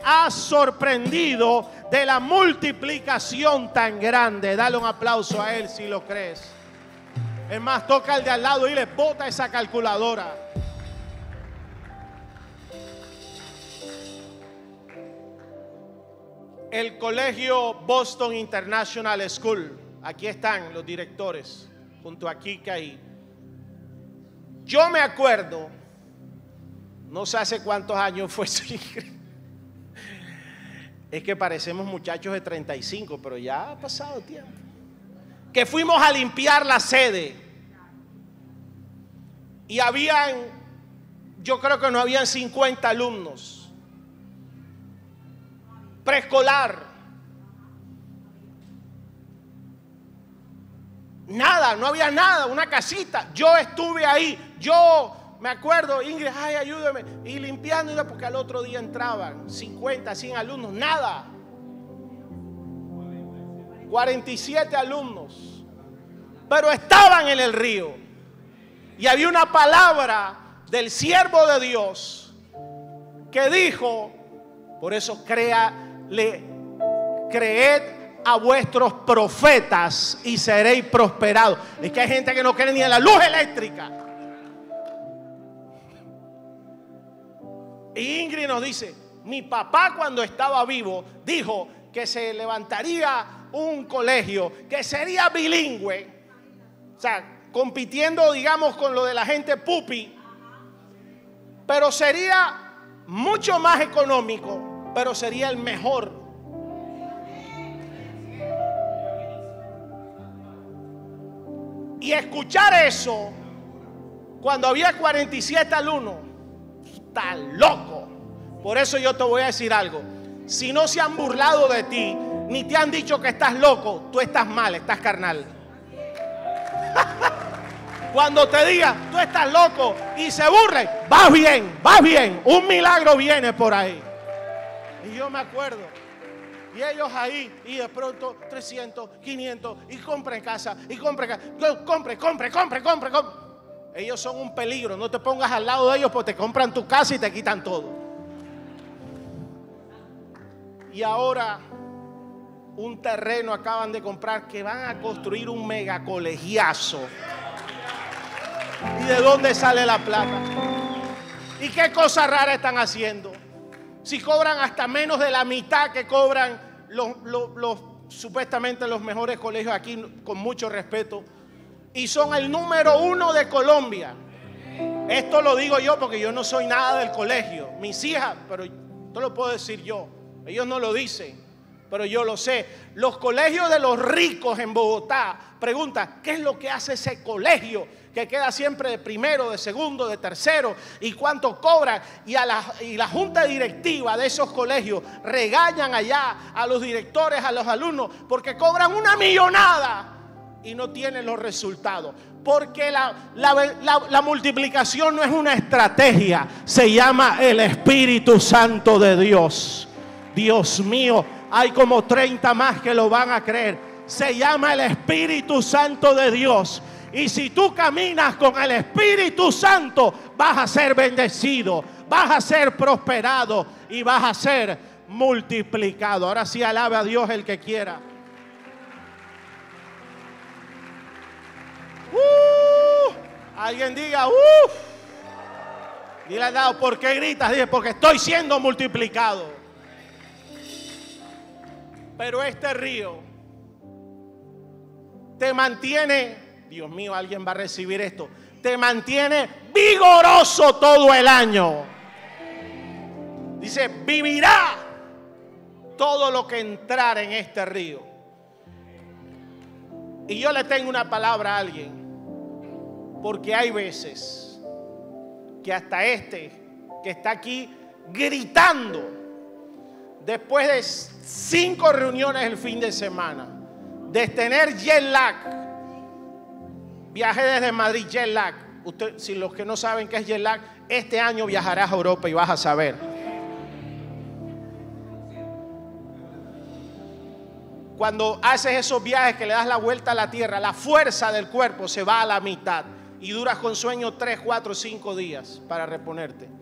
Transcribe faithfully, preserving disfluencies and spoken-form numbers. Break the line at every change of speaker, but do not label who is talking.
ha sorprendido de la multiplicación tan grande. Dale un aplauso a él si lo crees. Es más, toca al de al lado y le bota esa calculadora. El colegio Boston International School, aquí están los directores, junto a Kika ahí. Yo me acuerdo, no sé hace cuántos años fue eso. Es que parecemos muchachos de treinta y cinco, pero ya ha pasado tiempo. Que fuimos a limpiar la sede. Y habían, yo creo que no habían cincuenta alumnos. Preescolar. Nada, no había nada, una casita. Yo estuve ahí, yo me acuerdo, Ingrid, ay, ayúdame, y limpiando, porque al otro día entraban cincuenta, cien alumnos, nada. cuarenta y siete alumnos, pero estaban en el río. Y había una palabra del siervo de Dios que dijo, por eso créale, creed a vuestros profetas y seréis prosperados. Es que hay gente que no cree ni en la luz eléctrica. Y Ingrid nos dice, mi papá cuando estaba vivo dijo que se levantaría un colegio que sería bilingüe, o sea, compitiendo, digamos, con lo de la gente pupi, pero sería mucho más económico, pero sería el mejor. Y escuchar eso cuando había cuarenta y siete alumnos, está loco. Por eso yo te voy a decir algo. Si no se han burlado de ti, ni te han dicho que estás loco, tú estás mal, estás carnal. Cuando te digan, tú estás loco, y se burlen, vas bien, vas bien, un milagro viene por ahí. Y yo me acuerdo, y ellos ahí, y de pronto trescientos, quinientos, y compren casa, y compren casa, compre, compre, compre, compre, compre. Ellos son un peligro, no te pongas al lado de ellos porque te compran tu casa y te quitan todo. Y ahora un terreno acaban de comprar que van a construir un mega colegiazo. ¿Y de dónde sale la plata? ¿Y qué cosas raras están haciendo? Si cobran hasta menos de la mitad que cobran los, los, los supuestamente los mejores colegios aquí, con mucho respeto, y son el número uno de Colombia. Esto lo digo yo porque yo no soy nada del colegio. Mis hijas, pero esto lo puedo decir yo. Ellos no lo dicen, pero yo lo sé. Los colegios de los ricos en Bogotá preguntan, ¿qué es lo que hace ese colegio que queda siempre de primero, de segundo, de tercero? ¿Y cuánto cobran? Y, a la, y la junta directiva de esos colegios regañan allá a los directores, a los alumnos, porque cobran una millonada y no tienen los resultados. Porque la, la, la, la multiplicación no es una estrategia, se llama el Espíritu Santo de Dios. Dios mío, hay como treinta más que lo van a creer. Se llama el Espíritu Santo de Dios. Y si tú caminas con el Espíritu Santo, vas a ser bendecido, vas a ser prosperado y vas a ser multiplicado. Ahora sí, alabe a Dios el que quiera. Uh, alguien diga, uff. Dile al lado, ¿por qué gritas? Dile, porque estoy siendo multiplicado. Pero este río te mantiene, Dios mío, alguien va a recibir esto, te mantiene vigoroso todo el año. Dice, vivirá todo lo que entrar en este río. Y yo le tengo una palabra a alguien, porque hay veces que hasta este que está aquí gritando, después de cinco reuniones el fin de semana, de tener jet lag, viajé desde Madrid, jet lag. Usted, si los que no saben qué es jet lag, este año viajarás a Europa y vas a saber. Cuando haces esos viajes que le das la vuelta a la tierra, la fuerza del cuerpo se va a la mitad y duras con sueño tres, cuatro, cinco días para reponerte.